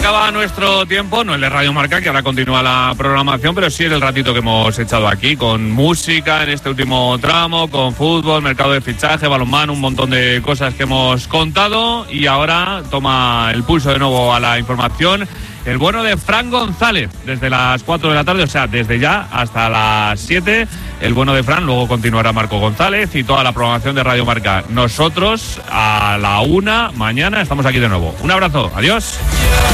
acaba nuestro tiempo, no el de Radio Marca, que ahora continúa la programación, pero sí el ratito que hemos echado aquí, con música en este último tramo, con fútbol, mercado de fichaje, balonmano, un montón de cosas que hemos contado, y ahora toma el pulso de nuevo a la información el bueno de Fran González, desde las 4 de la tarde, o sea, desde ya hasta las 7, el bueno de Fran, luego continuará Marco González y toda la programación de Radio Marca. Nosotros a la 1 mañana estamos aquí de nuevo. Un abrazo, adiós.